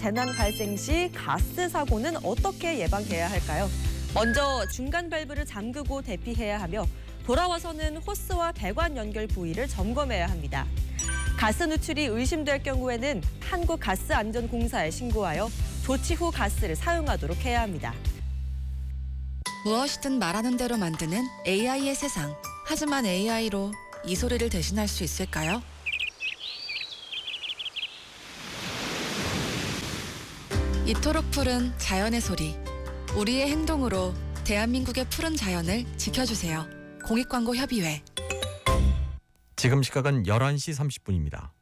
재난 발생 시 가스 사고는 어떻게 예방해야 할까요? 먼저 중간 밸브를 잠그고 대피해야 하며 돌아와서는 호스와 배관 연결 부위를 점검해야 합니다. 가스 누출이 의심될 경우에는 한국가스안전공사에 신고하여 조치 후 가스를 사용하도록 해야 합니다. 무엇이든 말하는 대로 만드는 AI의 세상. 하지만 AI로 이 소리를 대신할 수 있을까요? 이토록 푸른 자연의 소리. 우리의 행동으로 대한민국의 푸른 자연을 지켜주세요. 공익광고협의회. 지금 시각은 11시 30분입니다.